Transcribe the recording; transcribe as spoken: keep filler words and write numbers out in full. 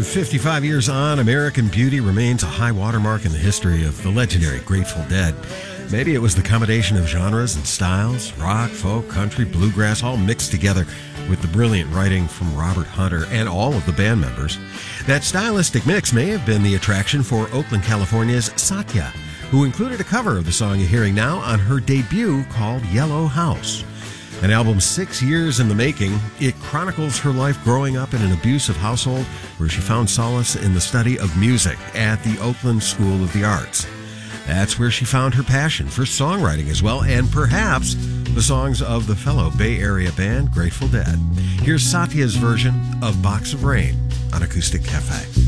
than fifty-five years on, American Beauty remains a high watermark in the history of the legendary Grateful Dead. Maybe it was the combination of genres and styles, rock, folk, country, bluegrass, all mixed together with the brilliant writing from Robert Hunter and all of the band members. That stylistic mix may have been the attraction for Oakland, California's Satya, who included a cover of the song you're hearing now on her debut called Yellow House. An album six years in the making, it chronicles her life growing up in an abusive household where she found solace in the study of music at the Oakland School of the Arts. That's where she found her passion for songwriting as well, and perhaps the songs of the fellow Bay Area band Grateful Dead. Here's Satya's version of Box of Rain on Acoustic Cafe.